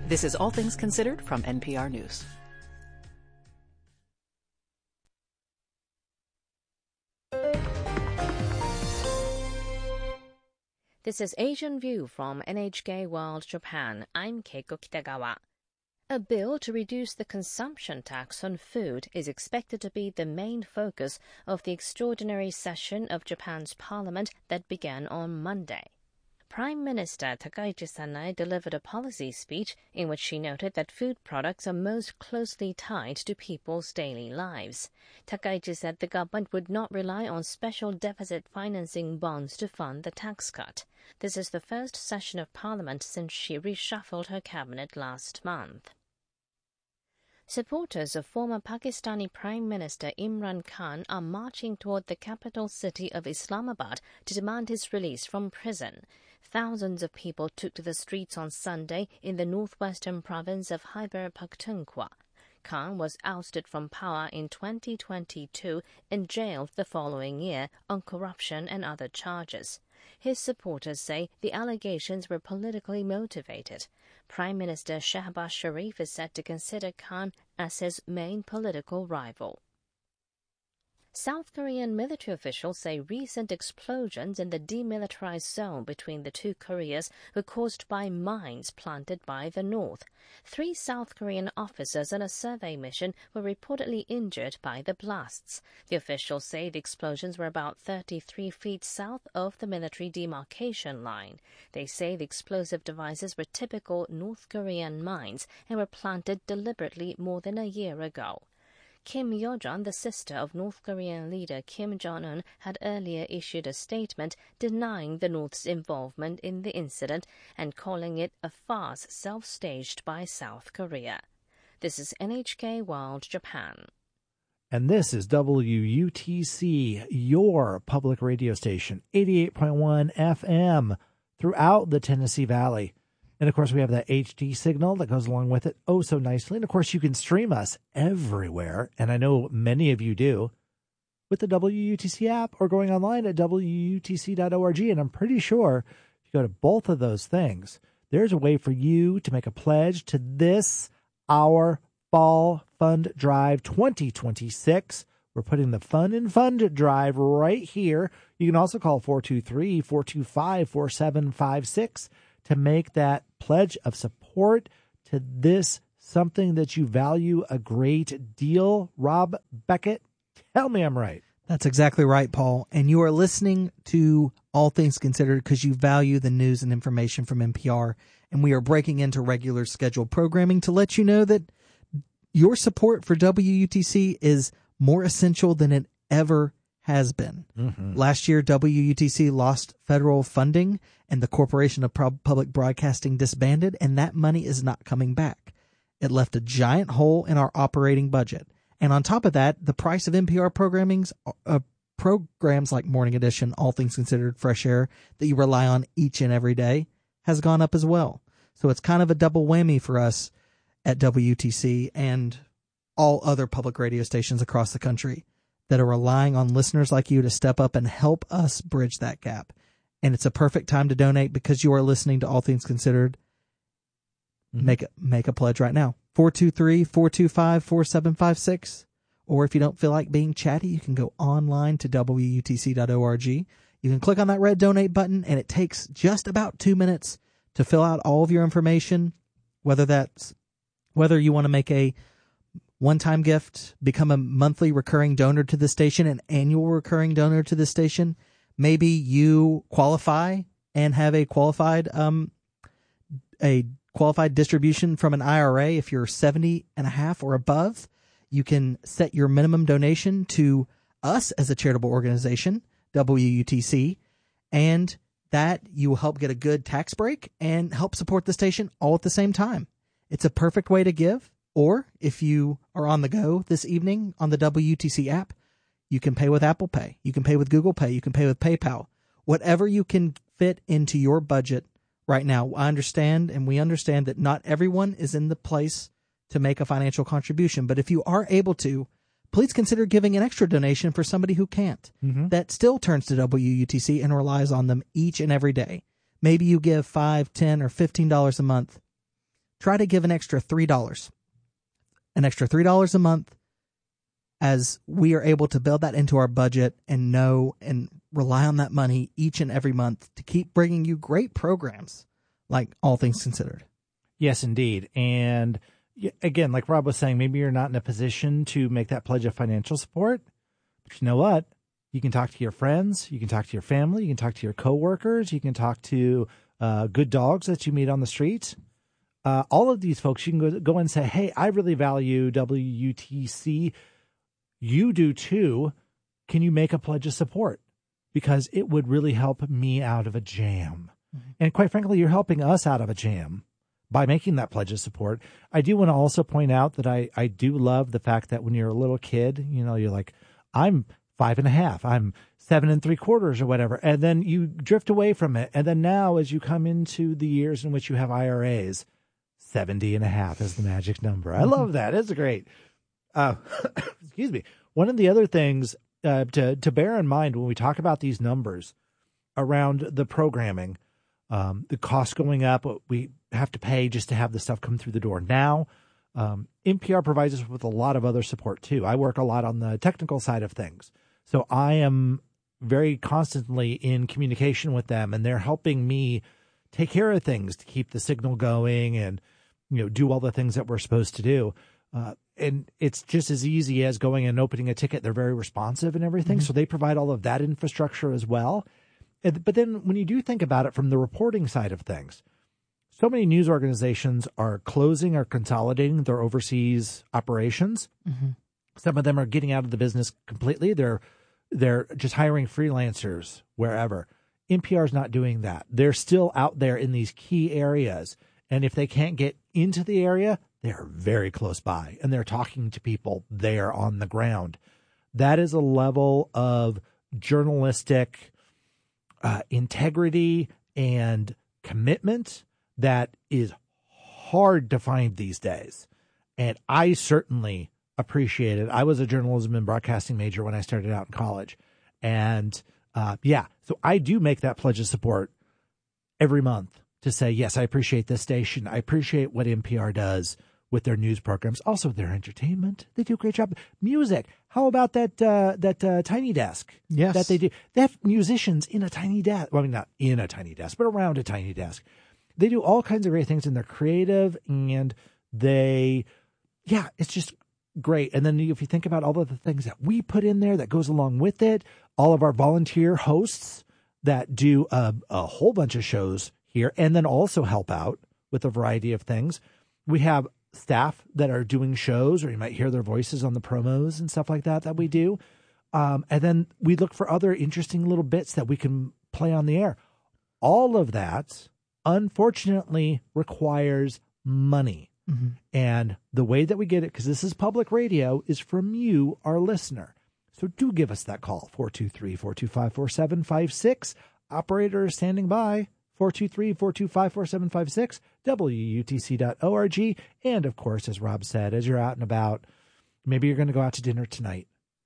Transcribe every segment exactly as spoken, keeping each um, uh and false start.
This is All Things Considered from N P R News. This is Asian View from N H K World Japan. I'm Keiko Kitagawa. A bill to reduce the consumption tax on food is expected to be the main focus of the extraordinary session of Japan's parliament that began on Monday. Prime Minister Takaichi Sanae delivered a policy speech in which she noted that food products are most closely tied to people's daily lives. Takaichi said the government would not rely on special deficit financing bonds to fund the tax cut. This is the first session of parliament since she reshuffled her cabinet last month. Supporters of former Pakistani Prime Minister Imran Khan are marching toward the capital city of Islamabad to demand his release from prison. Thousands of people took to the streets on Sunday in the northwestern province of Khyber Pakhtunkhwa. Khan was ousted from power in twenty twenty-two and jailed the following year on corruption and other charges. His supporters say the allegations were politically motivated. Prime Minister Shehbaz Sharif is said to consider Khan as his main political rival. South Korean military officials say recent explosions in the demilitarized zone between the two Koreas were caused by mines planted by the North. Three South Korean officers on a survey mission were reportedly injured by the blasts. The officials say the explosions were about thirty-three feet south of the military demarcation line. They say the explosive devices were typical North Korean mines and were planted deliberately more than a year ago. Kim Yo-jong, the sister of North Korean leader Kim Jong-un, had earlier issued a statement denying the North's involvement in the incident and calling it a farce self-staged by South Korea. This is N H K World Japan. And this is W U T C, your public radio station, eighty-eight point one F M throughout the Tennessee Valley. And, of course, we have that H D signal that goes along with it oh so nicely. And, of course, you can stream us everywhere, and I know many of you do, with the W U T C app or going online at W U T C dot org. And I'm pretty sure if you go to both of those things, there's a way for you to make a pledge to this, our Fall Fund Drive twenty twenty-six. We're putting the Fun and Fund Drive right here. You can also call four two three, four two five, four seven five six. to make that pledge of support to this, something that you value a great deal. Rob Beckett, tell me I'm right. That's exactly right, Paul. And you are listening to All Things Considered because you value the news and information from N P R. And we are breaking into regular scheduled programming to let you know that your support for W U T C is more essential than it ever has been. Mm-hmm. Last year, W U T C lost federal funding and the Corporation of Public Broadcasting disbanded, and that money is not coming back. It left a giant hole in our operating budget. And on top of that, the price of N P R programming's, uh, programs like Morning Edition, All Things Considered, Fresh Air, that you rely on each and every day, has gone up as well. So it's kind of a double whammy for us at W U T C and all other public radio stations across the country that are relying on listeners like you to step up and help us bridge that gap. And it's a perfect time to donate because you are listening to All Things Considered. Mm-hmm. Make a, make a pledge right now. four two three, four two five, four seven five six. Or if you don't feel like being chatty, you can go online to W U T C dot org. You can click on that red donate button, and it takes just about two minutes to fill out all of your information, whether that's whether you want to make a one-time gift, become a monthly recurring donor to the station, an annual recurring donor to the station. Maybe you qualify and have a qualified um a qualified distribution from an I R A. If you're seventy and a half or above, you can set your minimum donation to us as a charitable organization, W U T C, and that you will help get a good tax break and help support the station all at the same time. It's a perfect way to give. Or if you are on the go this evening on the W U T C app, you can pay with Apple Pay. You can pay with Google Pay. You can pay with PayPal. Whatever you can fit into your budget right now. I understand, and we understand that not everyone is in the place to make a financial contribution. But if you are able to, please consider giving an extra donation for somebody who can't. Mm-hmm. That still turns to W U T C and relies on them each and every day. Maybe you give five, ten, or fifteen dollars a month try to give an extra three dollars. An extra three dollars a month, as we are able to build that into our budget and know and rely on that money each and every month to keep bringing you great programs like All Things Considered. Yes, indeed. And again, like Rob was saying, maybe you're not in a position to make that pledge of financial support, but you know what? You can talk to your friends, you can talk to your family, you can talk to your coworkers, you can talk to uh, good dogs that you meet on the street. Uh, all of these folks, you can go, go and say, hey, I really value W U T C. You do too. Can you make a pledge of support? Because it would really help me out of a jam. Mm-hmm. And quite frankly, you're helping us out of a jam by making that pledge of support. I do want to also point out that I, I do love the fact that when you're a little kid, you know, you're like, I'm five and a half, I'm seven and three quarters or whatever. And then you drift away from it. And then now as you come into the years in which you have I R As, seventy and a half is the magic number. I love that. It's great. Uh, excuse me. One of the other things uh, to, to bear in mind when we talk about these numbers around the programming, um, the cost going up, what we have to pay just to have the stuff come through the door. Now, um, N P R provides us with a lot of other support too. I work a lot on the technical side of things. So I am very constantly in communication with them, and they're helping me take care of things to keep the signal going and, you know, do all the things that we're supposed to do. Uh, and it's just as easy as going and opening a ticket. They're very responsive and everything. Mm-hmm. So they provide all of that infrastructure as well. And, but then when you do think about it from the reporting side of things, so many news organizations are closing or consolidating their overseas operations. Mm-hmm. Some of them are getting out of the business completely. They're they're just hiring freelancers wherever. N P R is not doing that. They're still out there in these key areas. And if they can't get into the area, they're very close by and they're talking to people there on the ground. That is a level of journalistic uh, integrity and commitment that is hard to find these days. And I certainly appreciate it. I was a journalism and broadcasting major when I started out in college. And uh, yeah, so I do make that pledge of support every month to say, yes, I appreciate this station. I appreciate what N P R does with their news programs. Also, their entertainment. They do a great job. Music. How about that uh, that uh, tiny desk? Yes. That they do. They have musicians in a tiny desk. Well, I mean, not in a tiny desk, but around a tiny desk. They do all kinds of great things, and they're creative, and they, yeah, it's just great. And then if you think about all of the things that we put in there that goes along with it, all of our volunteer hosts that do a, a whole bunch of shows here and then also help out with a variety of things. We have staff that are doing shows, or you might hear their voices on the promos and stuff like that that we do. Um, and then we look for other interesting little bits that we can play on the air. All of that, unfortunately, requires money. Mm-hmm. And the way that we get it, because this is public radio, is from you, our listener. So do give us that call, four two three, four two five, four seven five six. Operator is standing by, four two three, four two five, four seven five six, W U T C dot org. And, of course, as Rob said, as you're out and about, maybe you're going to go out to dinner tonight.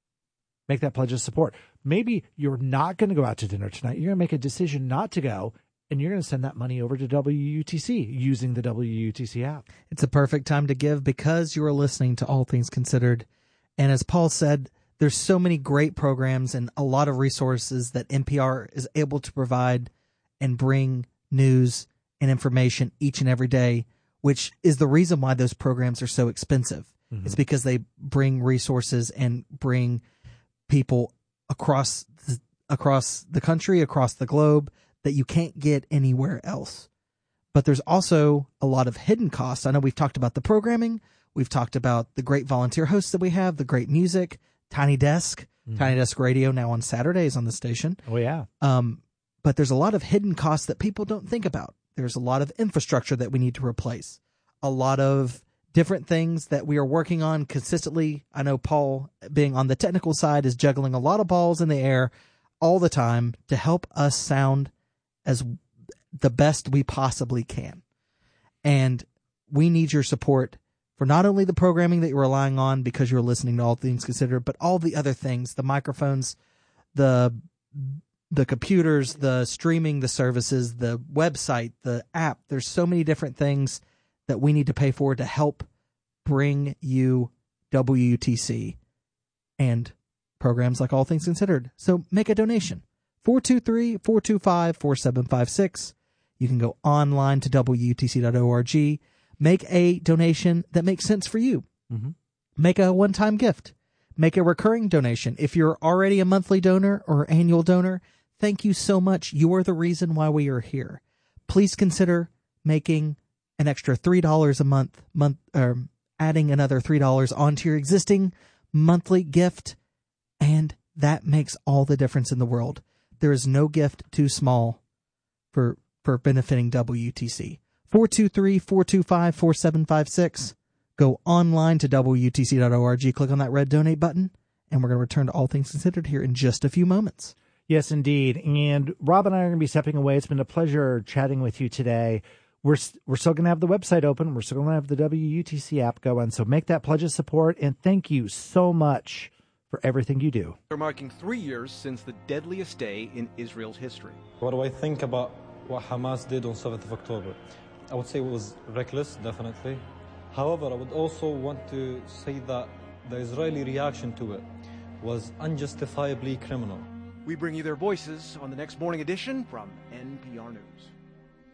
Make that pledge of support. Maybe you're not going to go out to dinner tonight. You're going to make a decision not to go, and you're going to send that money over to W U T C using the W U T C app. It's a perfect time to give because you are listening to All Things Considered. And as Paul said, there's so many great programs and a lot of resources that N P R is able to provide and bring news and information each and every day, which is the reason why those programs are so expensive. Mm-hmm. It's because they bring resources and bring people across the, across the country, across the globe, that you can't get anywhere else. But there's also a lot of hidden costs. I know we've talked about the programming. We've talked about the great volunteer hosts that we have, the great music, Tiny Desk, mm-hmm. Tiny Desk Radio now on Saturdays on the station. Oh, yeah. Um, but there's a lot of hidden costs that people don't think about. There's a lot of infrastructure that we need to replace, a lot of different things that we are working on consistently. I know Paul, being on the technical side, is juggling a lot of balls in the air all the time to help us sound as the best we possibly can. And we need your support for not only the programming that you're relying on because you're listening to All Things Considered, but all the other things, the microphones, the the computers, the streaming, the services, the website, the app. There's so many different things that we need to pay for to help bring you W U T C and programs like All Things Considered. So make a donation. four two three, four two five, four seven five six. You can go online to W U T C dot org. Make a donation that makes sense for you. Mm-hmm. Make a one-time gift. Make a recurring donation. If you're already a monthly donor or annual donor, thank you so much. You are the reason why we are here. Please consider making an extra three dollars a month, month, or adding another three dollars onto your existing monthly gift, and that makes all the difference in the world. There is no gift too small for for benefiting W U T C. four two three, four two five, four seven five six. Go online to W U T C dot org, click on that red donate button, and we're going to return to All Things Considered here in just a few moments. Yes, indeed. And Rob and I are going to be stepping away. It's been a pleasure chatting with you today. We're we're still going to have the website open. We're still going to have the W U T C app going. So make that pledge of support, and thank you so much for everything you do. We're marking three years since the deadliest day in Israel's history. What do I think about what Hamas did on seventh of October? I would say it was reckless, definitely. However, I would also want to say that the Israeli reaction to it was unjustifiably criminal. We bring you their voices on the next morning edition from N P R News.